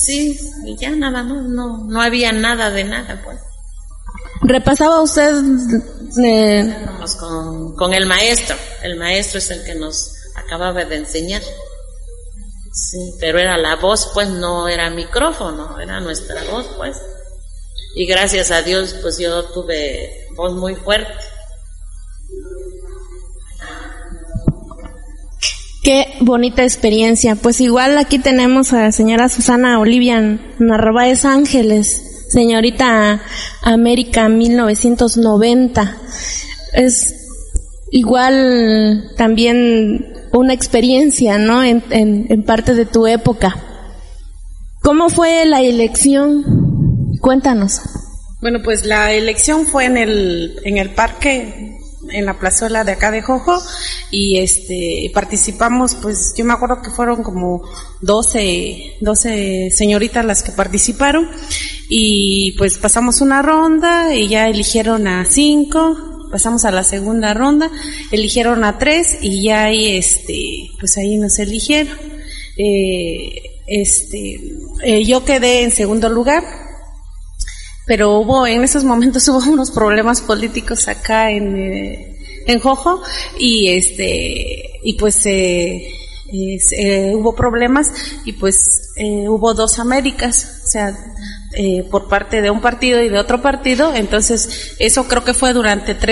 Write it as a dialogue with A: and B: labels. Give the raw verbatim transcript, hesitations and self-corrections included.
A: Sí, y ya nada, no, no, no había nada de nada, pues.
B: ¿Repasaba usted? Eh...
A: Con, con el maestro, el maestro es el que nos acababa de enseñar. Sí, pero era la voz, pues no era micrófono, era nuestra voz, pues. Y gracias a Dios, pues yo tuve voz muy fuerte.
B: Qué bonita experiencia. Pues igual aquí tenemos a la señora Susana Olivia Narváez Ángeles, señorita América mil novecientos noventa. Es igual también una experiencia, ¿no? En, en, en parte de tu época. ¿Cómo fue la elección? Cuéntanos.
C: Bueno, pues la elección fue en el, en el parque, en la plazuela de acá de Jojo, y este participamos, pues yo me acuerdo que fueron como doce, doce señoritas las que participaron, y pues pasamos una ronda y ya eligieron a cinco, pasamos a la segunda ronda, eligieron a tres y ya ahí este, pues ahí nos eligieron. Eh, este, eh, yo quedé en segundo lugar, pero hubo, en esos momentos hubo unos problemas políticos acá en, eh, en Jojo, y este, y pues, eh, eh, eh, hubo problemas, y pues, eh, hubo dos Américas, o sea, eh, por parte de un partido y de otro partido, entonces, eso creo que fue durante tres